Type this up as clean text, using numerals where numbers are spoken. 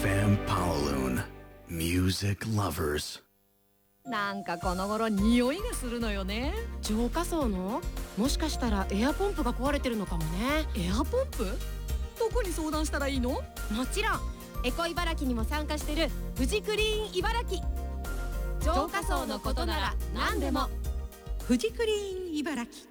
FM Pawaloon. Music lovers. なんかこの頃匂いがするのよね。 浄化槽の？もしかしたらエアポンプが壊れてるのかもね。 エアポンプ？どこに相談したらいいの？ もちろんエコ茨城にも参加してるフジクリーン茨城。浄化槽のことなら何でも。 フジクリーン茨城。